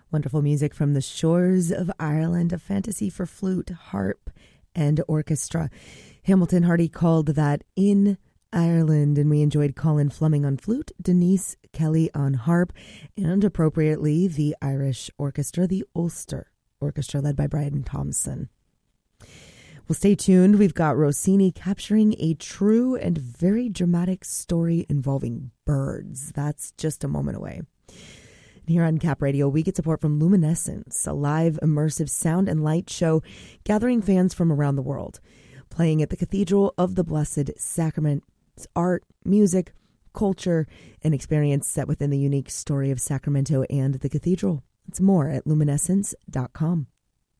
Wonderful music from the shores of Ireland, a fantasy for flute, harp, and orchestra. Hamilton Hardy called that In Ireland, and we enjoyed Colin Fleming on flute, Denise Kelly on harp, and appropriately the Irish orchestra, the Ulster Orchestra, led by Brian Thompson. Well, stay tuned. We've got Rossini capturing a true and very dramatic story involving birds. That's just a moment away. Here on Cap Radio, we get support from Luminescence, a live, immersive sound and light show gathering fans from around the world. Playing at the Cathedral of the Blessed Sacrament. It's art, music, culture, and experience set within the unique story of Sacramento and the cathedral. It's more at luminescence.com.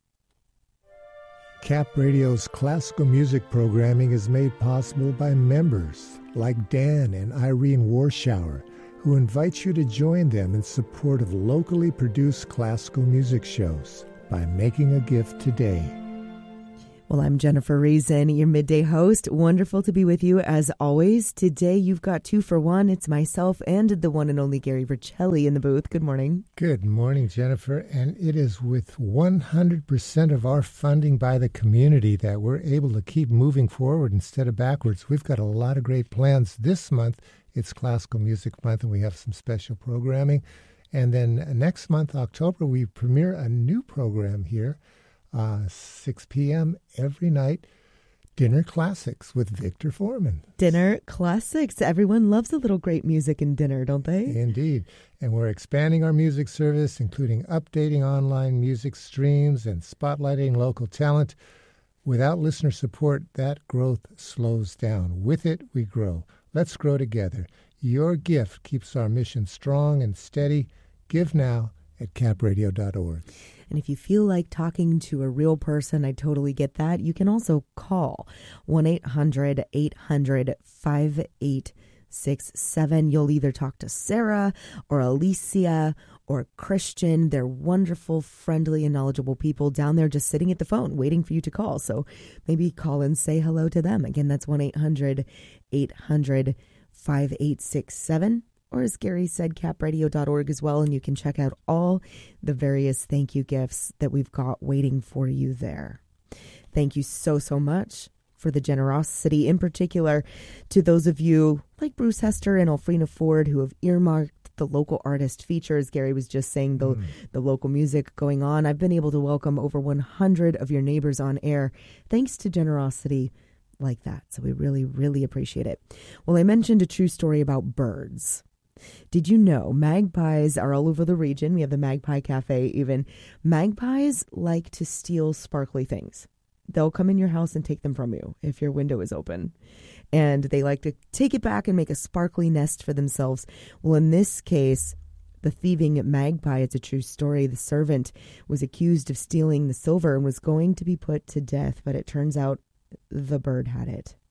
Cap Radio's classical music programming is made possible by members like Dan and Irene Warschauer, who invites you to join them in support of locally produced classical music shows by making a gift today. Well, I'm Jennifer Reason, your midday host. Wonderful to be with you as always. Today, you've got 2 for 1. It's myself and the one and only Gary Vercelli in the booth. Good morning. Good morning, Jennifer. And it is with 100% of our funding by the community that we're able to keep moving forward instead of backwards. We've got a lot of great plans this month. It's Classical Music Month, and we have some special programming. And then next month, October, we premiere a new program here. 6 p.m. every night, Dinner Classics with Victor Foreman. Dinner Classics. Everyone loves a little great music in dinner, don't they? Indeed. And we're expanding our music service, including updating online music streams and spotlighting local talent. Without listener support, that growth slows down. With it, we grow. Let's grow together. Your gift keeps our mission strong and steady. Give now at capradio.org. And if you feel like talking to a real person, I totally get that. You can also call 1-800-800-5867. You'll either talk to Sarah or Alicia or Christian. They're wonderful, friendly, and knowledgeable people down there just sitting at the phone waiting for you to call. So maybe call and say hello to them. Again, that's 1-800-800-5867. Or as Gary said, capradio.org as well, and you can check out all the various thank you gifts that we've got waiting for you there. Thank you so, so much for the generosity, in particular to those of you like Bruce Hester and Alfrena Ford who have earmarked the local artist features. Gary was just saying the local music going on. I've been able to welcome over 100 of your neighbors on air thanks to generosity like that. So we really, really appreciate it. Well, I mentioned a true story about birds. Did you know magpies are all over the region? We have the Magpie Cafe even. Magpies like to steal sparkly things. They'll come in your house and take them from you if your window is open. And they like to take it back and make a sparkly nest for themselves. Well, in this case, the thieving magpie, it's a true story. The servant was accused of stealing the silver and was going to be put to death, but it turns out the bird had it.